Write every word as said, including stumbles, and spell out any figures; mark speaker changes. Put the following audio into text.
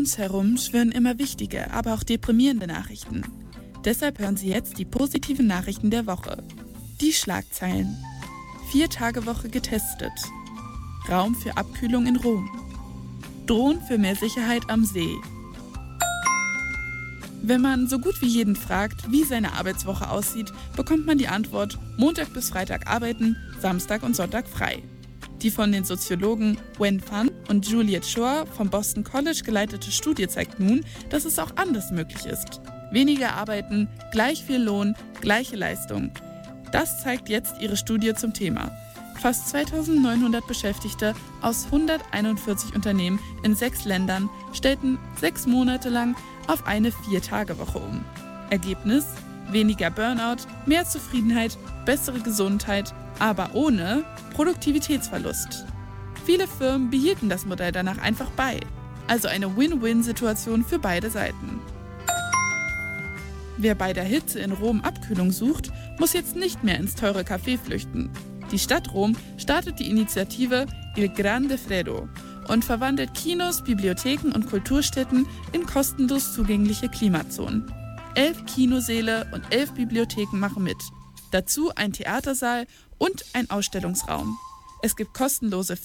Speaker 1: uns herum schwirren immer wichtige, aber auch deprimierende Nachrichten. Deshalb hören Sie jetzt die positiven Nachrichten der Woche. Die Schlagzeilen. Vier-Tage-Woche getestet. Raum für Abkühlung in Rom. Drohnen für mehr Sicherheit am See. Wenn man so gut wie jeden fragt, wie seine Arbeitswoche aussieht, bekommt man die Antwort: Montag bis Freitag arbeiten, Samstag und Sonntag frei. Die von den Soziologen Wen Fan und Juliet Schor vom Boston College geleitete Studie zeigt nun, dass es auch anders möglich ist. Weniger arbeiten, gleich viel Lohn, gleiche Leistung. Das zeigt jetzt ihre Studie zum Thema. Fast zweitausendneunhundert Beschäftigte aus hunderteinundvierzig Unternehmen in sechs Ländern stellten sechs Monate lang auf eine Vier-Tage-Woche um. Ergebnis: weniger Burnout, mehr Zufriedenheit, bessere Gesundheit, aber ohne Produktivitätsverlust. Viele Firmen behielten das Modell danach einfach bei. Also eine Win-Win-Situation für beide Seiten. Wer bei der Hitze in Rom Abkühlung sucht, muss jetzt nicht mehr ins teure Café flüchten. Die Stadt Rom startet die Initiative Il Grande Freddo und verwandelt Kinos, Bibliotheken und Kulturstätten in kostenlos zugängliche Klimazonen. Elf Kinosäle und elf Bibliotheken machen mit. Dazu ein Theatersaal und ein Ausstellungsraum. Es gibt kostenlose